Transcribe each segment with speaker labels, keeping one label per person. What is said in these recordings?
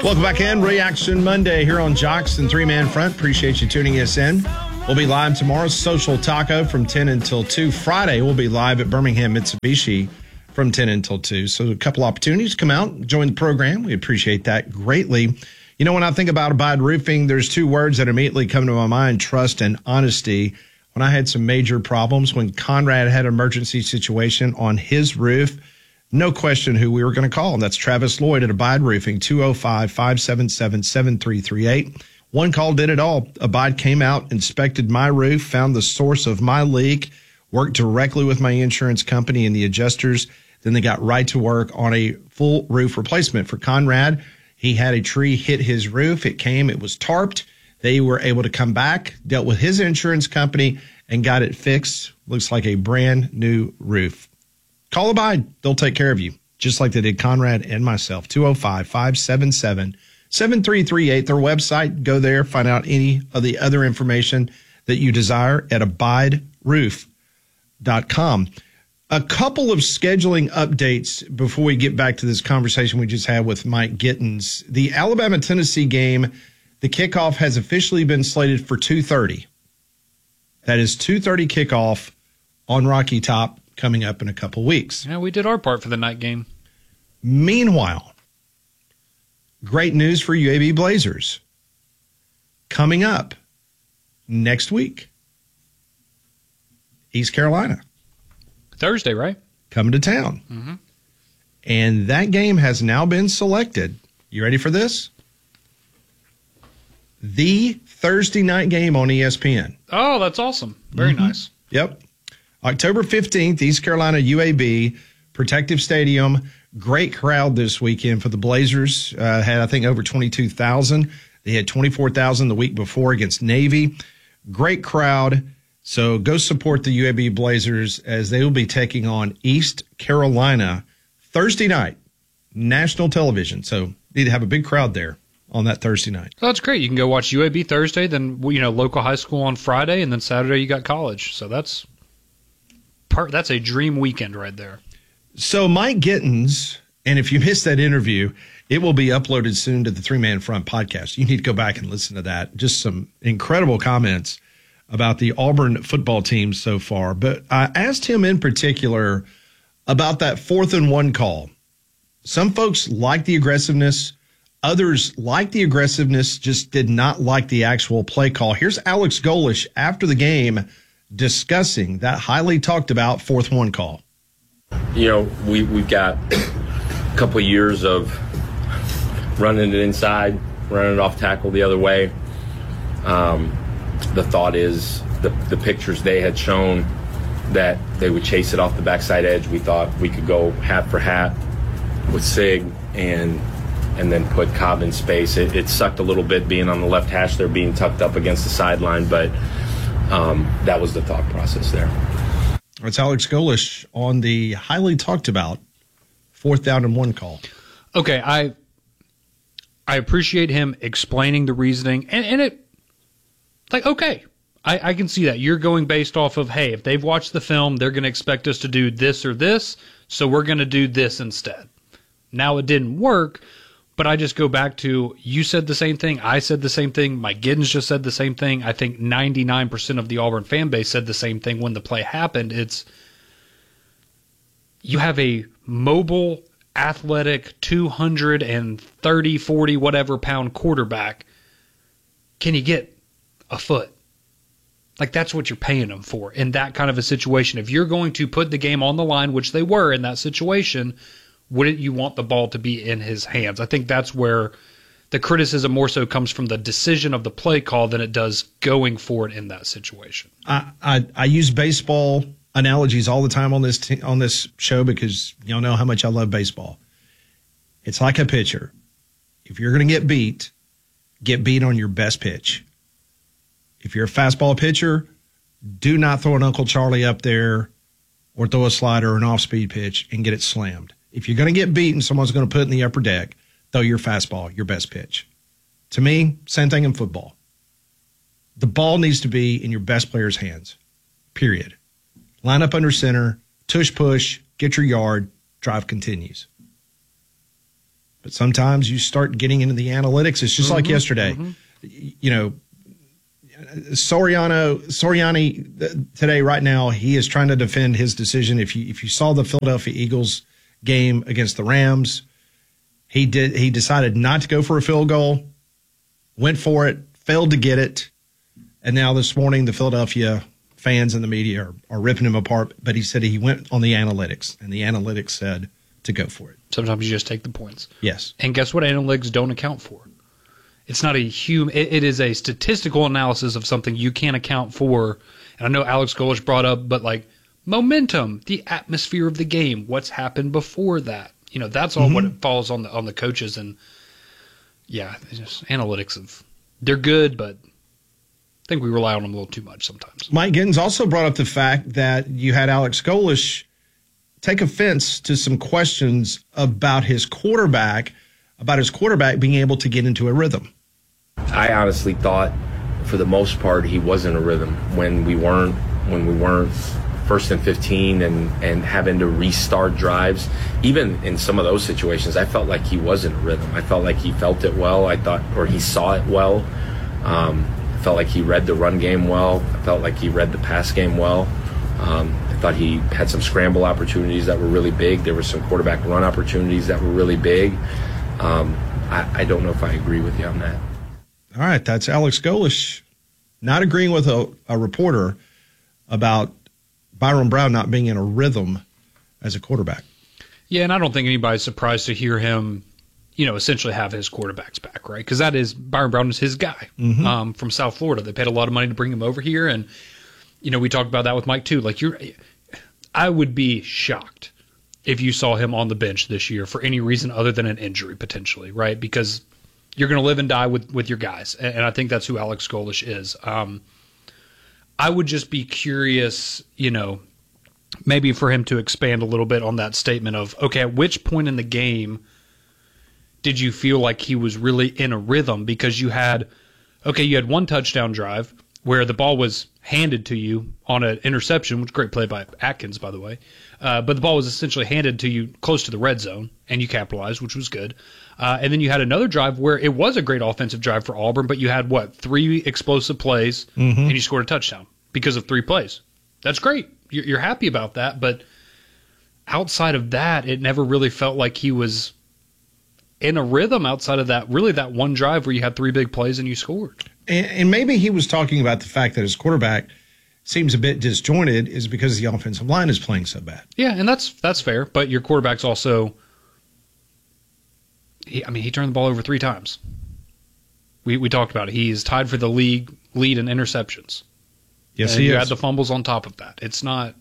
Speaker 1: Welcome back in. Reaction Monday here on Jocks and Three Man Front. Appreciate you tuning us in. We'll be live tomorrow, Social Taco from 10 until 2. Friday, we'll be live at Birmingham Mitsubishi from 10 until 2. So a couple opportunities to come out, join the program. We appreciate that greatly. You know, when I think about Abide Roofing, there's two words that immediately come to my mind, trust and honesty. When I had some major problems, when Conrad had an emergency situation on his roof, no question who we were going to call. And that's Travis Lloyd at Abide Roofing, 205-577-7338. One call did it all. Abide came out, inspected my roof, found the source of my leak, worked directly with my insurance company and the adjusters. Then they got right to work on a full roof replacement for Conrad. He had a tree hit his roof. It was tarped. They were able to come back, dealt with his insurance company, and got it fixed. Looks like a brand new roof. Call Abide. They'll take care of you, just like they did Conrad and myself. 205-577-7338. Their website, go there, find out any of the other information that you desire at abideroof.com. A couple of scheduling updates before we get back to this conversation we just had with Mike Gittins. The Alabama-Tennessee game, the kickoff has officially been slated for 2:30. That is 2:30 kickoff on Rocky Top coming up in a couple weeks.
Speaker 2: Yeah, we did our part for the night game.
Speaker 1: Meanwhile, great news for UAB Blazers. Coming up next week, East Carolina.
Speaker 2: Thursday, right?
Speaker 1: Coming to town.
Speaker 2: Mm-hmm.
Speaker 1: And that game has now been selected. You ready for this? The Thursday night game on ESPN.
Speaker 2: Oh, that's awesome. Very nice.
Speaker 1: Yep. October 15th, East Carolina UAB, Protective Stadium. Great crowd this weekend for the Blazers. Had, I think, over 22,000. They had 24,000 the week before against Navy. Great crowd. So go support the UAB Blazers as they will be taking on East Carolina Thursday night, national television. So need to have a big crowd there on that Thursday night.
Speaker 2: Oh, that's great. You can go watch UAB Thursday, then local high school on Friday, and then Saturday you got college. So that's a dream weekend right there.
Speaker 1: So Mike Gittins, and if you missed that interview, it will be uploaded soon to the Three Man Front podcast. You need to go back and listen to that. Just some incredible comments about the Auburn football team so far. But I asked him in particular about that 4th and 1 call. Some folks like the aggressiveness. Others like the aggressiveness, just did not like the actual play call. Here's Alex Golesh after the game discussing that highly talked about 4th and 1 call.
Speaker 3: You know, we've got a couple of years of running it inside, running it off tackle the other way. The thought is the pictures they had shown that they would chase it off the backside edge. We thought we could go hat for hat with Sig and then put Cobb in space. It sucked a little bit being on the left hash there, being tucked up against the sideline, but that was the thought process there.
Speaker 1: It's Alex Golesh on the highly talked about 4th down and 1 call.
Speaker 2: Okay, I appreciate him explaining the reasoning, and it, like, okay, I can see that. You're going based off of, hey, if they've watched the film, they're going to expect us to do this or this, so we're going to do this instead. Now, it didn't work, but I just go back to, you said the same thing, I said the same thing, Mike Gittins just said the same thing. I think 99% of the Auburn fan base said the same thing when the play happened. It's, you have a mobile, athletic, 230, 40, whatever pound quarterback. Can you get a foot? Like, that's what you're paying them for in that kind of a situation. If you're going to put the game on the line, which they were in that situation, wouldn't you want the ball to be in his hands? I think that's where the criticism more so comes from the decision of the play call than it does going for it in that situation.
Speaker 1: I use baseball analogies all the time on this show because y'all know how much I love baseball. It's like a pitcher. If you're going to get beat on your best pitch. If you're a fastball pitcher, do not throw an Uncle Charlie up there or throw a slider or an off-speed pitch and get it slammed. If you're going to get beaten, someone's going to put it in the upper deck, throw your fastball, your best pitch. To me, same thing in football. The ball needs to be in your best player's hands, period. Line up under center, tush push, get your yard, drive continues. But sometimes you start getting into the analytics. It's just like yesterday. You know, Soriani today, right now, he is trying to defend his decision. If you saw the Philadelphia Eagles game against the Rams, he decided not to go for a field goal, went for it, failed to get it, and now this morning the Philadelphia fans and the media are ripping him apart. But he said he went on the analytics, and the analytics said to go for it.
Speaker 2: Sometimes you just take the points.
Speaker 1: Yes.
Speaker 2: And guess what analytics don't account for? It's not a human. It is a statistical analysis of something you can't account for. And I know Alex Golesh brought up, but like momentum, the atmosphere of the game, what's happened before that. You know, that's all what it falls on the coaches. And yeah, it's just analytics they're good, but I think we rely on them a little too much sometimes.
Speaker 1: Mike Gittins also brought up the fact that you had Alex Golesh take offense to some questions about his quarterback being able to get into a rhythm.
Speaker 3: I honestly thought, for the most part, he was in a rhythm when we weren't 1st and 15 and having to restart drives. Even in some of those situations, I felt like he was in a rhythm. I felt like he felt it well. He saw it well. I felt like he read the run game well. I felt like he read the pass game well. I thought he had some scramble opportunities that were really big. There were some quarterback run opportunities that were really big. I don't know if I agree with you on that.
Speaker 1: All right, that's Alex Golesh not agreeing with a reporter about Byron Brown not being in a rhythm as a quarterback.
Speaker 2: Yeah, and I don't think anybody's surprised to hear him, you know, essentially have his quarterbacks back, right? Because Byron Brown is his guy from South Florida. They paid a lot of money to bring him over here, and you know, we talked about that with Mike too. Like, I would be shocked if you saw him on the bench this year for any reason other than an injury potentially, right? Because you're going to live and die with your guys, and I think that's who Alex Golesh is. I would just be curious, you know, maybe for him to expand a little bit on that statement of, okay, at which point in the game did you feel like he was really in a rhythm? Because you had one touchdown drive where the ball was handed to you on an interception, which is a great play by Atkins, by the way. But the ball was essentially handed to you close to the red zone, and you capitalized, which was good. And then you had another drive where it was a great offensive drive for Auburn, but you had, 3 explosive plays, and you scored a touchdown because of 3 plays. That's great. You're happy about that, but outside of that, it never really felt like he was in a rhythm outside of that, really that one drive where you had 3 big plays and you scored.
Speaker 1: And maybe he was talking about the fact that his quarterback seems a bit disjointed is because the offensive line is playing so bad.
Speaker 2: Yeah, and that's fair, but your quarterback's also he turned the ball over 3 times. We talked about it. He's tied for the league lead in interceptions.
Speaker 1: Yes,
Speaker 2: and
Speaker 1: he
Speaker 2: you
Speaker 1: is.
Speaker 2: add the fumbles on top of that. It's not.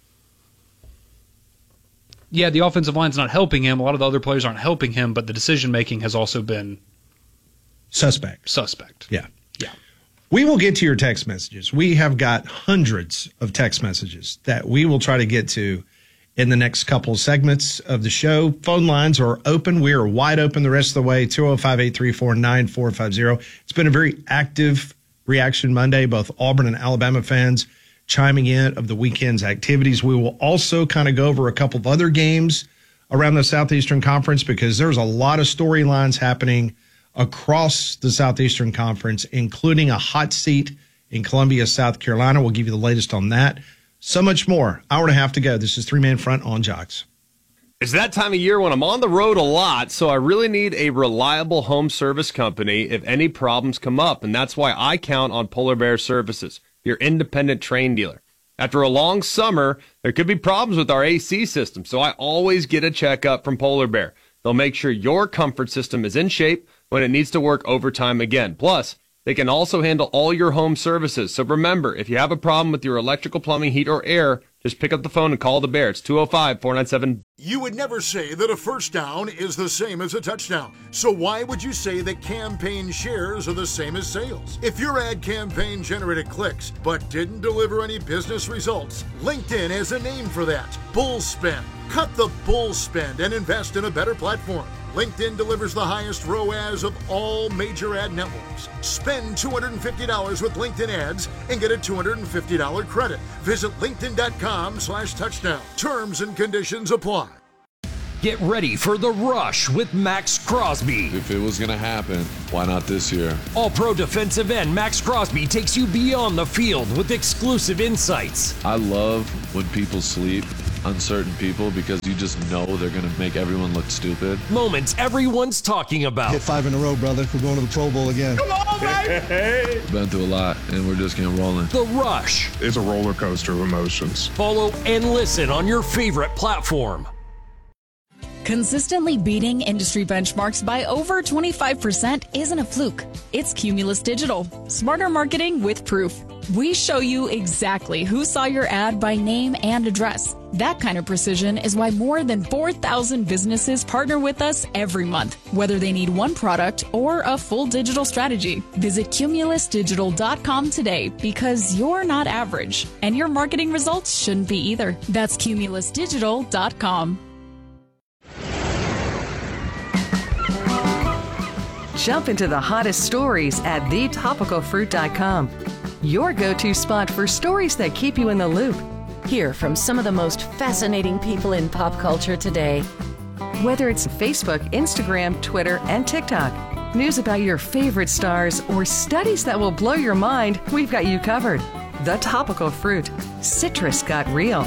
Speaker 2: Yeah, the offensive line's not helping him. A lot of the other players aren't helping him, but the decision making has also been suspect.
Speaker 1: Yeah.
Speaker 2: Yeah.
Speaker 1: We will get to your text messages. We have got hundreds of text messages that we will try to get to in the next couple of segments of the show. Phone lines are open. We are wide open the rest of the way, 205-834-9450. It's been a very active Reaction Monday, both Auburn and Alabama fans chiming in of the weekend's activities. We will also kind of go over a couple of other games around the Southeastern Conference because there's a lot of storylines happening across the Southeastern Conference, including a hot seat in Columbia, South Carolina. We'll give you the latest on that. So much more. Hour and a half to go. This is 3-Man Front on Jocks.
Speaker 4: It's that time of year when I'm on the road a lot, so I really need a reliable home service company if any problems come up, and that's why I count on Polar Bear Services, your independent Trane dealer. After a long summer, there could be problems with our AC system, so I always get a checkup from Polar Bear. They'll make sure your comfort system is in shape when it needs to work overtime again. Plus, they can also handle all your home services. So remember, if you have a problem with your electrical, plumbing, heat, or air, just pick up the phone and call the Bear. It's 205-497.
Speaker 5: You would never say that a first down is the same as a touchdown. So why would you say that campaign shares are the same as sales? If your ad campaign generated clicks but didn't deliver any business results, LinkedIn has a name for that. Bull spend. Cut the bull spend and invest in a better platform. LinkedIn delivers the highest ROAS of all major ad networks. Spend $250 with LinkedIn ads and get a $250 credit. Visit LinkedIn.com/touchdown. Terms and conditions apply.
Speaker 6: Get ready for The Rush with Max Crosby.
Speaker 7: If it was going to happen, why not this year?
Speaker 6: All-Pro defensive end Max Crosby takes you beyond the field with exclusive insights.
Speaker 7: I love when people sleep on certain people because you just know they're going to make everyone look stupid.
Speaker 6: Moments everyone's talking about.
Speaker 8: Hit 5 in a row, brother. We're going to the Pro Bowl again.
Speaker 9: Come on, baby!
Speaker 7: Been through a lot, and we're just getting rolling.
Speaker 6: The Rush.
Speaker 10: It's a roller coaster of emotions.
Speaker 6: Follow and listen on your favorite platform.
Speaker 11: Consistently beating industry benchmarks by over 25% isn't a fluke. It's Cumulus Digital. Smarter marketing with proof. We show you exactly who saw your ad by name and address. That kind of precision is why more than 4,000 businesses partner with us every month, whether they need one product or a full digital strategy. Visit cumulusdigital.com today because you're not average, and your marketing results shouldn't be either. That's cumulusdigital.com.
Speaker 12: Jump into the hottest stories at thetopicalfruit.com. Your go-to spot for stories that keep you in the loop.
Speaker 13: Hear from some of the most fascinating people in pop culture today.
Speaker 12: Whether it's Facebook, Instagram, Twitter, and TikTok, news about your favorite stars, or studies that will blow your mind, we've got you covered. The Topical Fruit. Citrus got real.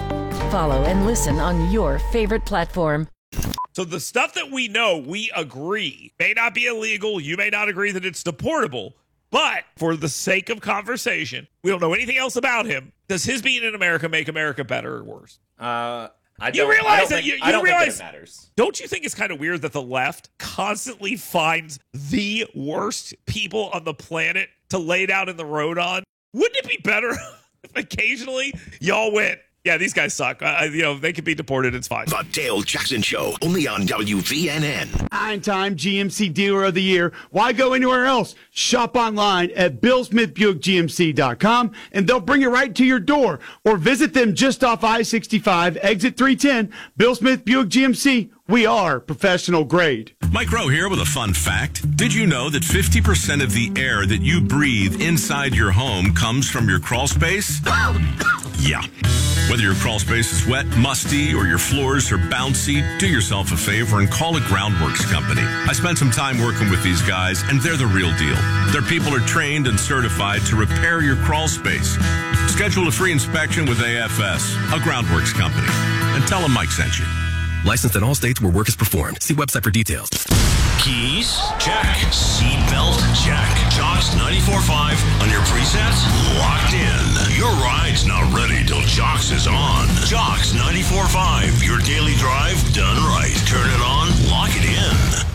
Speaker 13: Follow and listen on your favorite platform.
Speaker 14: So the stuff that we know, we agree, may not be illegal. You may not agree that it's deportable. But for the sake of conversation, we don't know anything else about him. Does his being in America make America better or worse?
Speaker 3: I don't think it matters.
Speaker 14: Don't you think it's kind of weird that the left constantly finds the worst people on the planet to lay down in the road on? Wouldn't it be better if occasionally y'all went, yeah, these guys suck. They could be deported. It's fine.
Speaker 15: The Dale Jackson Show, only on WVNN.
Speaker 16: 9-time GMC Dealer of the Year. Why go anywhere else? Shop online at BillSmithBuickGMC.com, and they'll bring it right to your door. Or visit them just off I-65, exit 310. Bill Smith Buick GMC. We are professional grade.
Speaker 17: Mike Rowe here with a fun fact. Did you know that 50% of the air that you breathe inside your home comes from your crawl space? Yeah. Whether your crawl space is wet, musty, or your floors are bouncy, do yourself a favor and call a Groundworks company. I spent some time working with these guys, and they're the real deal. Their people are trained and certified to repair your crawl space. Schedule a free inspection with AFS, a Groundworks company, and tell them Mike sent you.
Speaker 15: Licensed in all states where work is performed. See website for details.
Speaker 18: Keys? Check. Seatbelt? Check. Jocks 94.5 on your presets? Locked in. Your ride's not ready till Jocks is on. Jocks 94.5, your daily drive done right. Turn it on, lock it in.